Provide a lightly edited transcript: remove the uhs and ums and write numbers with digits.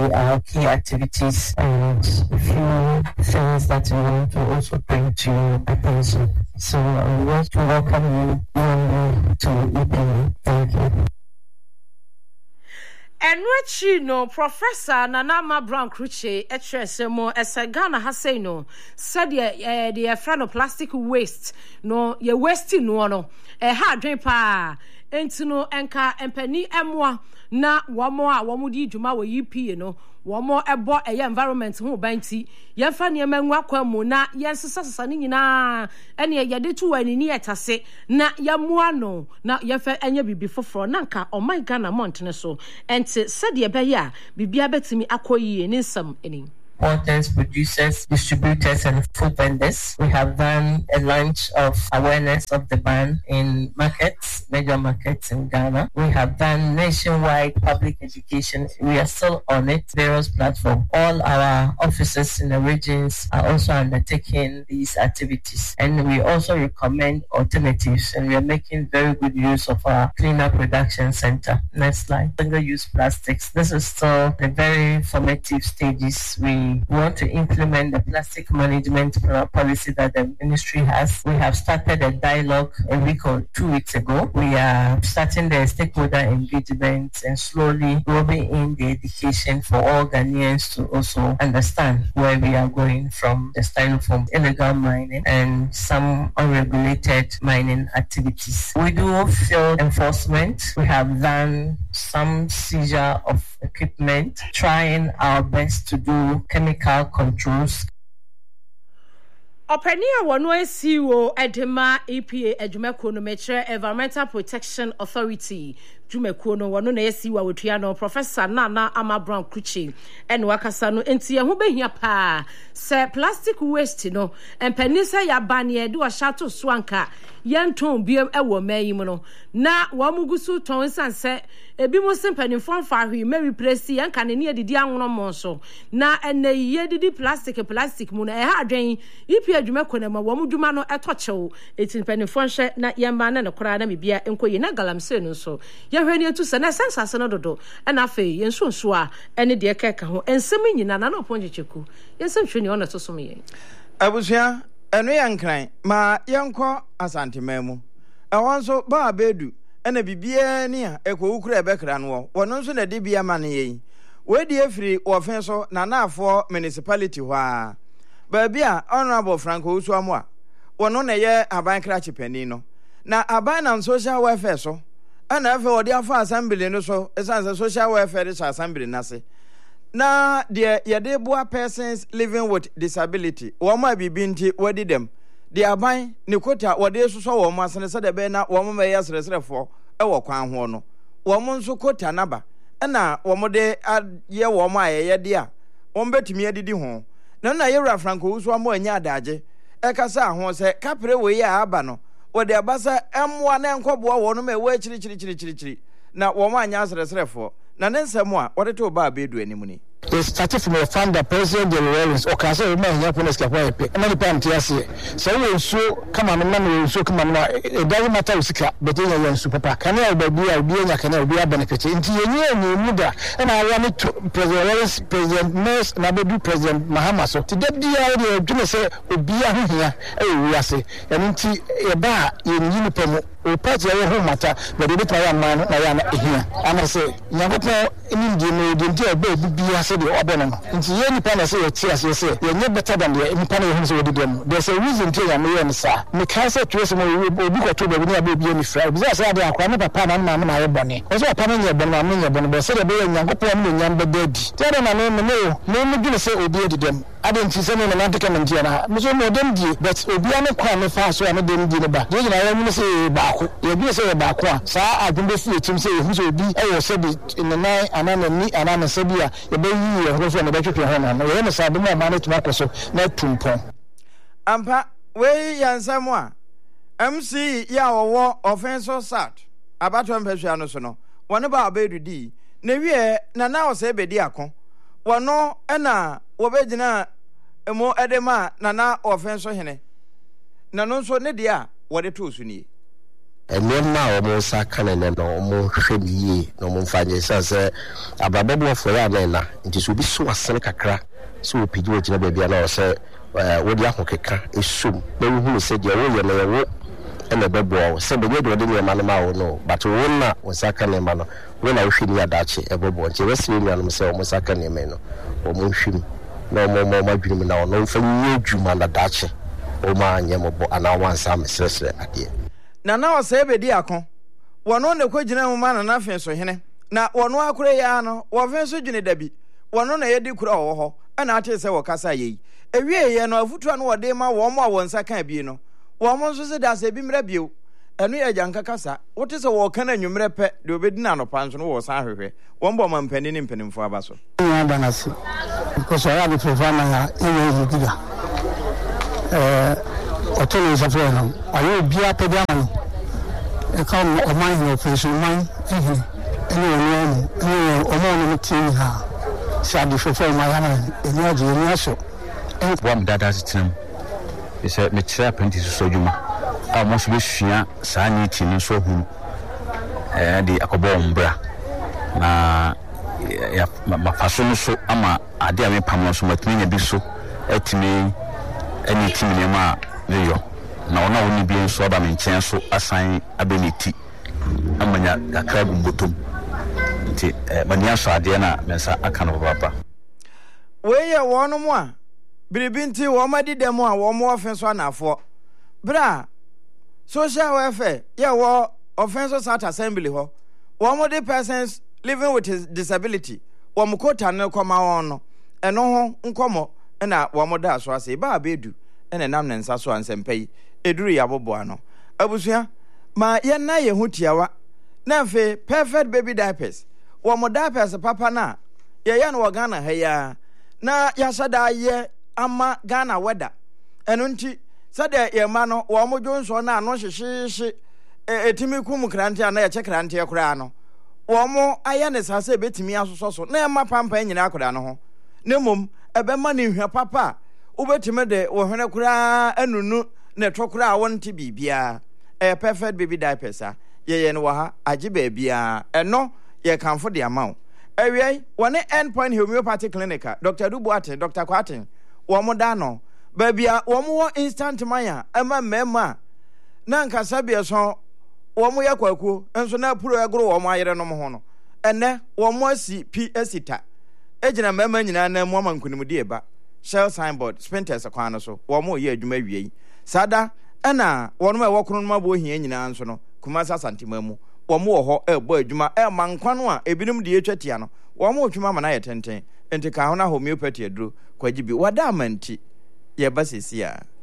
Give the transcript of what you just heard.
our key activities and a few things that we want to also bring to your attention. So I want to welcome you warmly to EPA. Thank you. And what you know, Professor Nanama Brown Cruche, Echesemo, Esagana Haseno, said the friend of plastic waste, no, ye wasting no, a hard drink pa, entino, enka, empeni, emwa, na, one more, wamudi, juma, yipi, no. One more about a environment who banty, yan fanny men wakwamo na yan sasani na any yade to any near tase na yamuano na yafa anya bibi for nanka or my Ghana mountain so and said ye beya bibia betimi akoyi in some any. Importers, producers, distributors, and food vendors. We have done a launch of awareness of the ban in markets, major markets in Ghana. We have done nationwide public education. We are still on it, various platforms. All our offices in the regions are also undertaking these activities. And we also recommend alternatives, and we are making very good use of our cleanup production center. Next slide. Single-use plastics. This is still the very formative stages. We want to implement the plastic management policy that the ministry has. We have started a dialogue a week or 2 weeks ago. We are starting the stakeholder engagement and slowly rolling in the education for all Ghanaians to also understand where we are going from the styrofoam illegal mining and some unregulated mining activities. We do field enforcement. We have done some seizure of equipment, trying our best to do chemical controls. Openia wano esiwo edema EPA ejumeko no metre Environmental Protection Authority jumeko no wano na esiwa wetua no Professor Nana Ama Brown Cruche en wakasa no enti ye ho behia pa se plastic waste no empanisa ya bane de wa shato swanka yenton biem ewo mayim no na wamugusu ton sanse ebi mo sempani fon fa hwi me replace yanka ne ne didi anwono mo so na ene ye didi plastic mu na e ha adwen ipi adwuma kona ma wamudwuma no etochew etin pani fon hye na yemba na ne kora na bibia enkoyi na galamse no so ye hwani atu se na sensase no dodo na afei yensonso a ene de keka ho ensem nyina na no ponjecheku yensem hwani ona to so me yen abusua eno yankran ma yenko asantemamu awonso ba bedu ena bibia ni a ekowukura ebekra no wono nso na de bia ma ne yen we di efiri ofen so na naafo municipality ho a ba bia honorable Franco Usuamu a wono na ye aban krachi pani no na aban na social welfare so ana afa odi afa assembly no so esanse social welfare is assembly nase na de yede boa persons living with disability wo ma bibinti wadi dem de aban ne kota wode soso wo ma asene se de be na wo ma ya sresrefo e wo kwan ho no wo mo nso kota naba na wo mo de ye wo ma ye de a wo betumi adidi ho na yewra Franco Usuamu anya adaje e kasa ho se kapre we ya aba no wo de abasa emwa na enkoboa wo no ma we chiri na wo ma anya sresrefo na nensem a wo de to ba bedu animu ni. They started from a founder, President General Lawrence, or Casa, man, Yapones Capoe, another party, so we so come on, man, so come on, it doesn't matter, but they are super. Can I be a benefit into your new muda? And I wanted to President Lawrence, President Nurse, and I will do President Mahama. So to get the idea, to say, be here, we say, and into a bar in Unipen, or party of home matter, but it is man, here. And I say, Yamapo, in India, didn't be a the Obama. Into any pan say a tears, you say, you're not better than the independent homes with them. There's a reason to your million, sir. Mikasa Trism will be got to the winner baby any friend. That's why they are quite a pan and my bonnet. Also, a pan in your bonnet, but said a boy and young woman, young but dead. Tell them I know, no, going say obey to them. I didn't see any romantic and Indiana. Monsieur Modem, but Obiano Kwame fast, so I didn't get about. Did I want to say Baku? You say Bakwa, sir, I didn't see him say who should be, I said it in the night, and I'm a Sabia, the baby, and also on the back of your hand. I want to say, the more money to make so, not Pumpon. Ampa, way and someone. MC, ya war offense or sat. About one person, so no. One about baby D. Nevie, Nana say Bediacon. One no, Anna, Wabedina. Emo edema na offense hene na no so ne dia wode to so ni enema omo saka ne no omo hwedi no omo fanye sase abrababo for ya na nti so bi so asene kakra so opigi wo gina bia na o se wodi akokeka esum na hu se je wo ye na wo ene bebo se be do de nyama no ma wo no but wo na wo saka ne ma no wo na hwedi adache ebebo nti wesi nyanum se omo saka ne me no omo hwim na omo madwini na no mfa nyi dwuma na dache omo anyembo ana wansa mesresre ade na wasa ebedi akon wono ne kwagina mu ma na afen so hene na wono akure ya no wo fen so dwene dabi wono na yedi kura wo ho ana ate se wo kasa yi ewie ye no afutu no wode ma wo mo a wonsa kan bi no wo mo so se da se bi mra bio enu ya janka kasa wote se wo kan anwumre pe de obedi na no panso no wo san hwehwe wo mbo ma mpani ni mpanimfo abaso ya banasi because I have to find my area otolo zafo no ayo bia pedia man e come o man no operation man ehini ene ono meeting ha shadi fofo ma yana eni aje eni aso en bom dada sitem ise me tira apprentice so djuma a mo so be hua saa ni ti ni so hu de akobo mbra na ya mafaso so ama ade a me pam so matumi nya bi so etimi eni ti ni ma leyo na ona woni bi nso aba me nchen so asan abeniti amanya akra gumbotom nti mania so ade na mensa aka no baba we ye wono mo a biribinti wo madi dem a wo mo ofen so anafo bra social welfare ye wo offense sat assembly ho wo mo the persons living with his disability wo mo kota ne koma won no eno ho nkomo na wo mo da so ase ba bedu ene nam ne nsa so ansempai eduru ya boboa no abusua ma ye na ye hutiawa na fe perfect baby diapers wo mo diapers papa na ye ya no Ghana ha ya na ya sada ye ama Ghana weather eno nti sada ye ma no wo mo jonso na ano hyehye etimi kum krante na ye che krante kura no wo mo aya ne sase betimi asoso so na ye ma pampa nyina akura no ho ne mom ebe ma ne hwa papa ubetime de wo hwene kura anunu ne tokura wonte bibia perfect baby diapers a ye no ha age baabia eno ye kanfo de amaw awie wone endpoint homeopathic clinic Dr. Dubuate Dr. Kwatin wo mo da no baabia wo mo instant maya ama mema na nkasa bia so wo mo yakwakuo enso na puro egoro wo mo ayere no mo ho no ene wo mo asi PSita ejina mema nyina na mo mankunimudi eba shell signboard sprinters akwana so wo mo ye adwuma wie sada ena wono ma wokro no ma bo hia nyina nso no kumasa santimamu wo mo ho ebo adwuma mankwano a ebinum de etwatia no wo mo otwuma ma na ye tenten enti ka ho na homeopathy aduro kwagibi wada amanti ye basisia